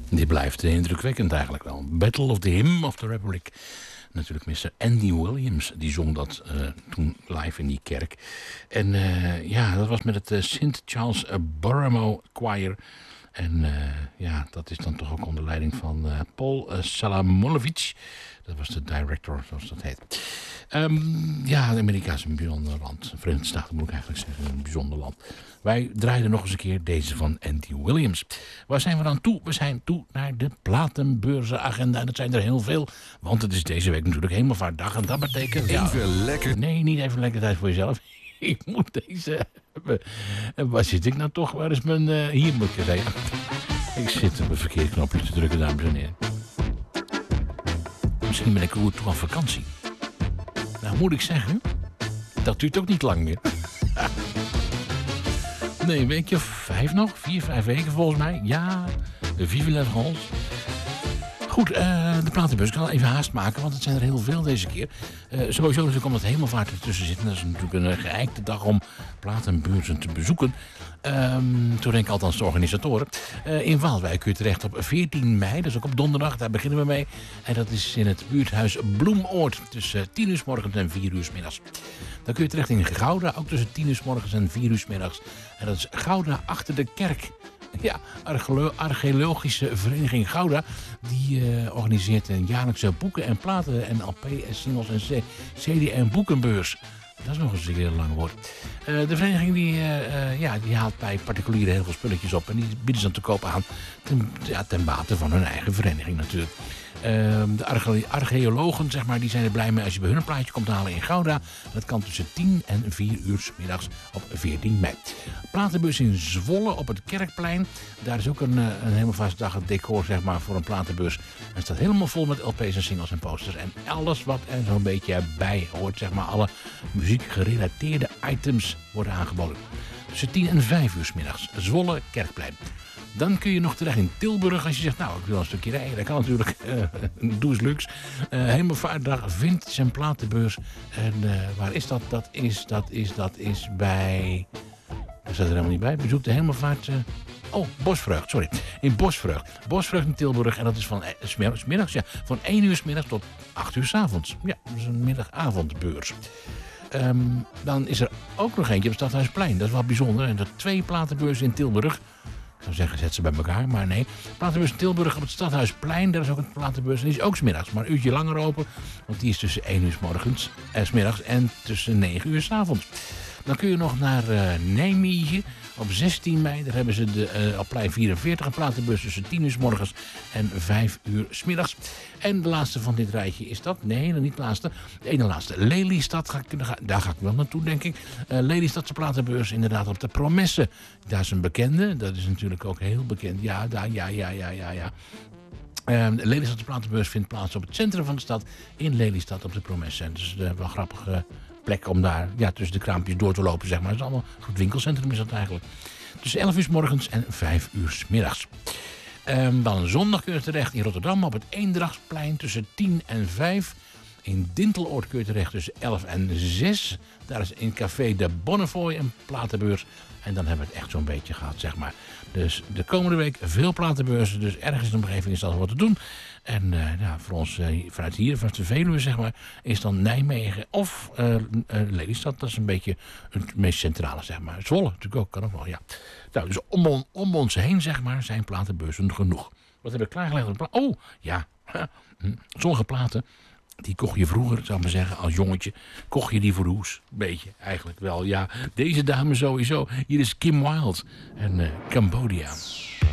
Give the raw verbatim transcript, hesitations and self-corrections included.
Dit blijft indrukwekkend eigenlijk wel. Battle of the Hymn of the Republic. Natuurlijk mister Andy Williams, die zong dat uh, toen live in die kerk. En uh, ja, dat was met het uh, Saint Charles uh, Borromeo Choir. En uh, ja, dat is dan toch ook onder leiding van uh, Paul uh, Salamonovic. Dat was de director, zoals dat heet. Um, ja, Amerika is een bijzonder land. Verenigde Staten moet ik eigenlijk zeggen, een bijzonder land. Wij draaiden nog eens een keer deze van Andy Williams. Waar zijn we dan toe? We zijn toe naar de platenbeurzenagenda. En dat zijn er heel veel, want het is deze week natuurlijk Hemelvaartdag. En dat betekent... Ja, even lekker... Nee, niet even lekker tijd voor jezelf. Ik moet deze hebben. En waar zit ik nou toch? Waar is mijn... Uh, hier moet ik zeggen. Ik zit op een verkeerde knopje te drukken, dames en heren. Misschien ben ik ook toe aan vakantie. Nou, moet ik zeggen, dat duurt ook niet lang meer. Nee, een weekje of vijf nog. Vier, vijf weken volgens mij. Ja, de Vive la France. Goed, uh, de platenbus. Ik kan even haast maken, want het zijn er heel veel deze keer. Uh, sowieso natuurlijk omdat Hemelvaart ertussen zit. En dat is natuurlijk een geëikte dag om platenbeurzen te bezoeken. Um, toen denk ik althans de organisatoren. Uh, in Waalwijk kun je terecht op veertien mei. Dat is ook op donderdag, daar beginnen we mee. En dat is in het buurthuis Bloemoord. Tussen tien uur 's morgens en vier uur 's middags. Dan kun je terecht in Gouda, ook tussen tien uur 's morgens en vier uur 's middags. En dat is Gouda achter de kerk. Ja, Archeolo- Archeologische Vereniging Gouda. Die uh, organiseert een jaarlijkse boeken en platen en L P en singles en C D en boekenbeurs. Dat is nog eens een heel lang woord. Uh, de vereniging die, uh, uh, ja, die haalt bij particulieren heel veel spulletjes op. En die bieden ze dan te koop aan ten, ja, ten bate van hun eigen vereniging natuurlijk. Uh, de arche- archeologen zeg maar, die zijn er blij mee als je bij hun een plaatje komt halen in Gouda. Dat kan tussen tien en vier uur 's middags op veertien mei. Platenbus in Zwolle op het Kerkplein. Daar is ook een, een helemaal vast dag het decor zeg maar, voor een platenbus. En het staat helemaal vol met L P's en singles en posters. En alles wat er zo'n beetje bij hoort. Zeg maar, alle muziekgerelateerde items worden aangeboden. Tussen tien en vijf uur 's middags. Zwolle Kerkplein. Dan kun je nog terecht in Tilburg als je zegt, nou, ik wil een stukje rijden. Dat kan natuurlijk. Uh, doe eens luxe. Uh, Hemelvaartdag vindt zijn platenbeurs. En uh, waar is dat? Dat is, dat is, dat is bij... Dat staat er helemaal niet bij. Bezoek de Hemelvaart... Uh... Oh, Bosvreugd, sorry. In Bosvreugd. Bosvreugd in Tilburg. En dat is van, uh, middags, ja, van één uur 's middags tot acht uur 's avonds. Ja, dat is een middagavondbeurs. Um, dan is er ook nog eentje op het Stadhuisplein. Dat is wel bijzonder. En dat twee platenbeurzen in Tilburg. Ik zou zeggen, zet ze bij elkaar, maar nee. Platenbeurs in Tilburg op het Stadhuisplein. Daar is ook een platenbeurs. En die is ook 's middags, maar een uurtje langer open. Want die is tussen één uur 's morgens, eh, 's middags en tussen negen uur 's avonds. Dan kun je nog naar uh, Nijmegen. Op zestien mei, daar hebben ze de, uh, op plein vierenveertig een platenbus tussen tien uur 's morgens en vijf uur 's middags. En de laatste van dit rijtje is dat. Nee, nog niet de laatste. De ene laatste. Lelystad, ga ik, daar ga ik wel naartoe, denk ik. Uh, Lelystadse platenbeurs, inderdaad op de Promesse. Daar is een bekende. Dat is natuurlijk ook heel bekend. Ja, daar, ja, ja, ja, ja, ja. Uh, de Lelystadse platenbeurs vindt plaats op het centrum van de stad. In Lelystad op de Promesse. En dat is uh, wel grappig... Uh, plek om daar ja, tussen de kraampjes door te lopen, zeg maar. Het is allemaal een goed winkelcentrum is dat eigenlijk. Tussen elf uur 's morgens en vijf uur 's middags. Um, dan een zondag kun je terecht in Rotterdam op het Eendrachtsplein tussen tien en vijf. In Dinteloord kun je terecht tussen elf en zes. Daar is in Café de Bonnefoy een platenbeurs. En dan hebben we het echt zo'n beetje gehad, zeg maar. Dus de komende week veel platenbeurzen. Dus ergens in de omgeving is dat wat te doen. En uh, ja, voor ons uh, vanuit hier, vanuit de Veluwe, zeg maar, is dan Nijmegen of uh, uh, Lelystad. Dat is een beetje het meest centrale, zeg maar. Zwolle natuurlijk ook, kan ook wel, ja. Nou, dus om, on, om ons heen, zeg maar, zijn platenbeurzen genoeg. Wat heb ik klaargelegd? Oh, ja. Sommige platen, die kocht je vroeger, zou ik maar zeggen, als jongetje. Kocht je die voor de hoes. Beetje, eigenlijk wel. Ja, deze dame sowieso. Hier is Kim Wilde en uh, Cambodia.